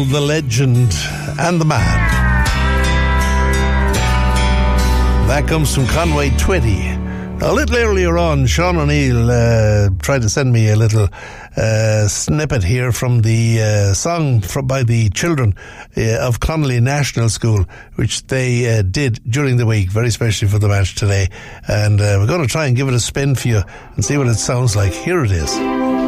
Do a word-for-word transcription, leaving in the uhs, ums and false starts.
The legend and the man. That comes from Conway Twitty. A little earlier on, Sean O'Neill uh, tried to send me a little uh, snippet here from the uh, song from, by the children uh, of Connolly National School, which they uh, did during the week, very specially for the match today. And uh, we're going to try and give it a spin for you and see what it sounds like. Here it is.